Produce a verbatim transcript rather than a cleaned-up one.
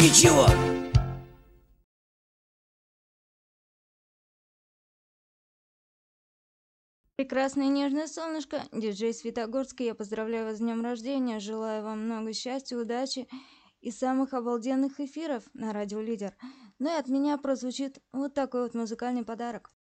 ничего. Прекрасное нежное солнышко, диджей Светогорский, я поздравляю вас с днем рождения, желаю вам много счастья, удачи и самых обалденных эфиров на Радио Лидер. Ну и от меня прозвучит вот такой вот музыкальный подарок.